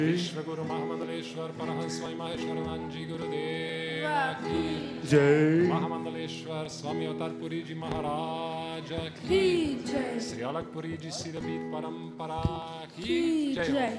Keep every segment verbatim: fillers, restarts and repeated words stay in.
विश्व गुरु महामंडलेश्वर परमहंस स्वामी महेश्वरानंद जी गुरुदेव की जय। महामंडलेश्वर स्वामी अवतारपुरी जी महाराज की जय। श्री अलगपुरी जी सिद्धपीठ परंपरा की की जय। जय।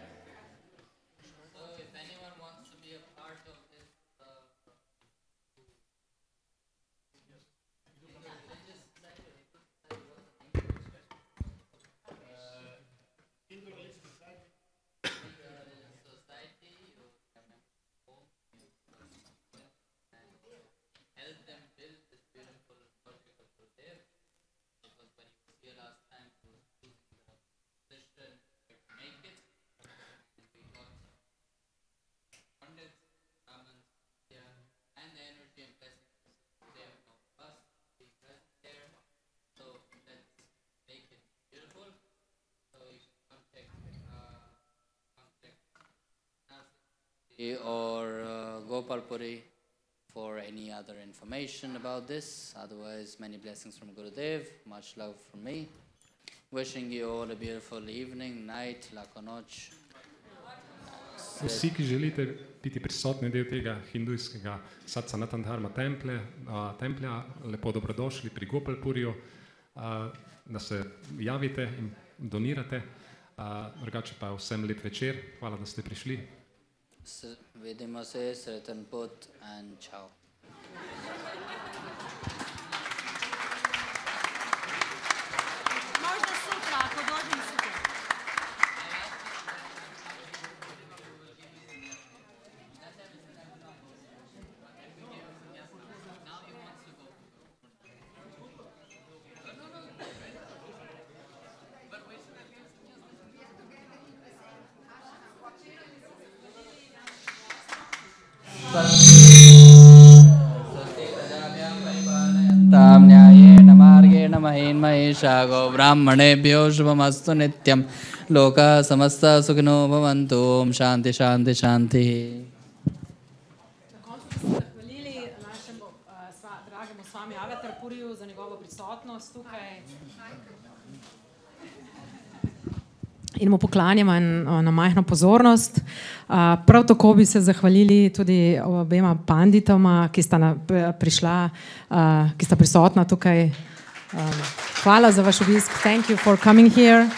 or uh, Gopalpuri for any other information about this. Otherwise, many blessings from Gurudev. Much love from me. Wishing you all a beautiful evening, night, lako noč. Vsi, ki želite biti prisotni del tega hindujskega Sat Sanatan Dharma templja, templja, lepo dobrodošli pri Gopalpuriju, da se javite in donirate. Drugače pa vsem lep večer. Hvala, da ste prišli. Vidimo se, sreten pot and ciao. Možda sutra, ako dođem sutra. ताम न्यायेन मार्गेण महेन महेशागो ब्राह्मणेभ्यो शुभमस्तु नित्यं लोकाः समस्ताः सुखिनो भवन्तु. ओम शांति शांति शांति. Zahvalili našemu dragemu Swami Avatarpuriju za njegovo prisotnost tukaj. In mu poklanjamo na majhno pozornost. Prav tako bi se zahvalili tudi obema panditoma, ki sta prišla, ki sta prisotna tukaj. Hvala za vaš obisk. Thank you for coming here.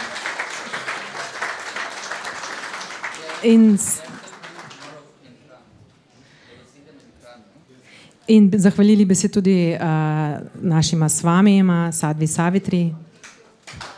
In, in zahvalili bi se tudi našima Swamijima, Sadvi Savitri.